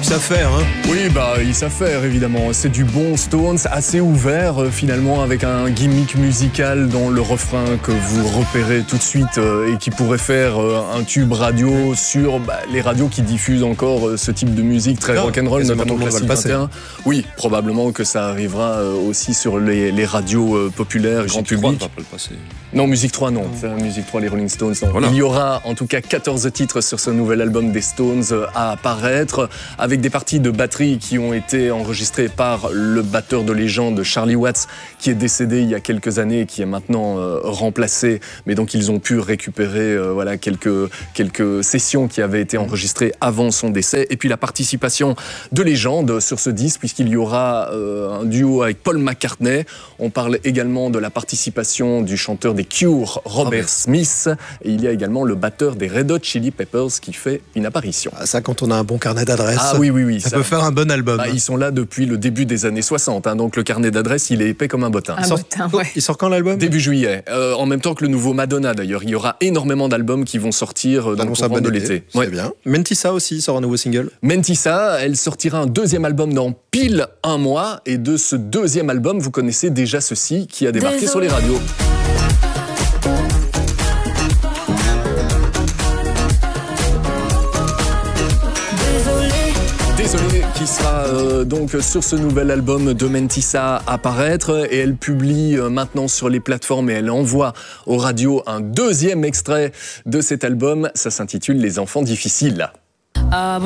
Ils savent faire, hein. Oui, ils savent faire, évidemment. C'est du bon Stones, assez ouvert, finalement, avec un gimmick musical dans le refrain que vous repérez tout de suite et qui pourrait faire un tube radio sur les radios qui diffusent encore ce type de musique très rock'n'roll, notamment Classique 21. Oui, probablement que ça arrivera aussi sur les radios populaires, grand public. Musique 3 ne va pas le passer. Non, Musique 3, non. Musique 3, les Rolling Stones, non. Voilà. Il y aura en tout cas 14 titres sur ce nouvel album des Stones à apparaître, avec des parties de batterie qui ont été enregistrées par le batteur de légende Charlie Watts, qui est décédé il y a quelques années et qui est maintenant remplacé. Mais donc ils ont pu récupérer quelques sessions qui avaient été enregistrées avant son décès. Et puis la participation de légende sur ce disque, puisqu'il y aura un duo avec Paul McCartney. On parle également de la participation du chanteur des Cure, Robert Smith. Et il y a également le batteur des Red Hot Chili Peppers qui fait une apparition. Ah, ça, quand on a un bon carnet d'adresses, ça peut faire un bon album. Ils sont là depuis le début des années 60, donc le carnet d'adresses, il est épais comme un bottin. Il sort quand l'album ? Début juillet, en même temps que le nouveau Madonna d'ailleurs. Il y aura énormément d'albums qui vont sortir dans le courant de l'été. C'est bien. Mentissa aussi sort un nouveau single. Mentissa, elle sortira un deuxième album dans pile un mois. Et de ce deuxième album, vous connaissez déjà ceci qui a débarqué sur les radios. Désolé, qui sera donc sur ce nouvel album de Mentissa apparaître, et elle publie maintenant sur les plateformes et elle envoie aux radios un deuxième extrait de cet album. Ça s'intitule Les enfants difficiles.